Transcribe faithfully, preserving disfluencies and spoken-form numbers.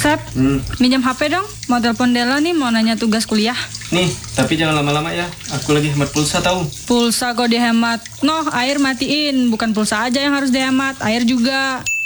Sep, Hmm. minjam H P dong. Mau telepon Dela nih, mau nanya tugas kuliah. Nih, tapi jangan lama-lama ya. Aku lagi hemat pulsa tahu. Pulsa kok dihemat. Noh, air matiin. Bukan pulsa aja yang harus dihemat, air juga.